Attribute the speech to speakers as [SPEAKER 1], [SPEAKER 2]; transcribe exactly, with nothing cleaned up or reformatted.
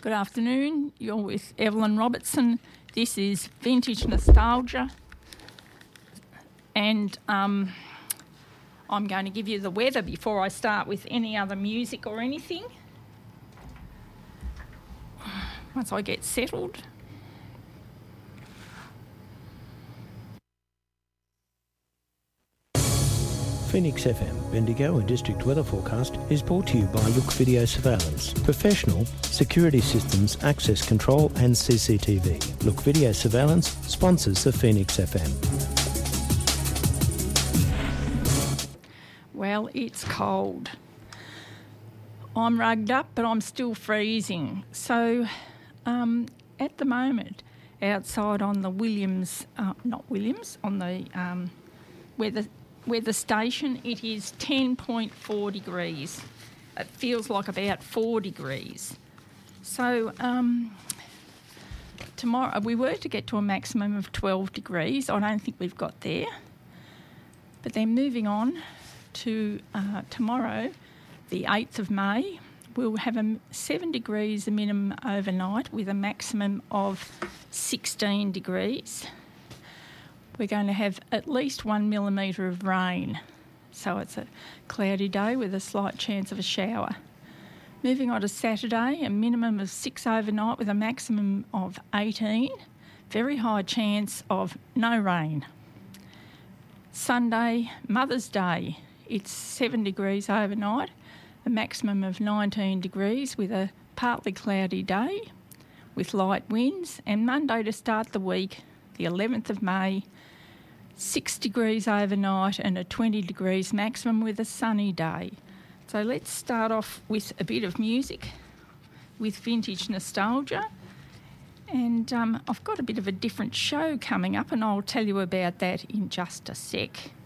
[SPEAKER 1] Good afternoon. You're with Evelyn Robertson. This is Vintage Nostalgia. And um, I'm going to give you the weather before I start with any other music or anything. Once I get settled.
[SPEAKER 2] Phoenix F M, Bendigo and District Weather Forecast is brought to you by Look Video Surveillance. Professional security systems, access control and C C T V. Look Video Surveillance sponsors the Phoenix F M.
[SPEAKER 1] Well, it's cold. I'm rugged up, but I'm still freezing. So um, at the moment, outside on the Williams, uh, not Williams, on the um, weather weather station, it is ten point four degrees. It feels like about four degrees. So um, tomorrow, we were to get to a maximum of twelve degrees. I don't think we've got there. But then moving on to uh, tomorrow, the eighth of May, we'll have a seven degrees a minimum overnight with a maximum of sixteen degrees. We're going to have at least one millimetre of rain, so it's a cloudy day with a slight chance of a shower. Moving on to Saturday, a minimum of six overnight with a maximum of eighteen. Very high chance of no rain. Sunday, Mother's Day, it's seven degrees overnight, a maximum of nineteen degrees with a partly cloudy day with light winds. And Monday to start the week, the eleventh of May, six degrees overnight and a twenty degrees maximum with a sunny day. So let's start off with a bit of music with Vintage Nostalgia. And um, I've got a bit of a different show coming up and I'll tell you about that in just a sec.